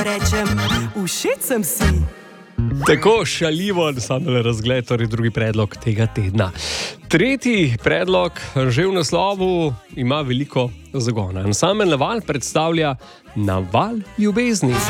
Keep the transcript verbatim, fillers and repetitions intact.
pa rečem, všeč sem si. Tako šaljivo ansambel Razgled, torej drugi predlog tega tedna. Tretji predlog, že v naslovu, ima veliko zagona. Ansambel Naval predstavlja Naval ljubezni.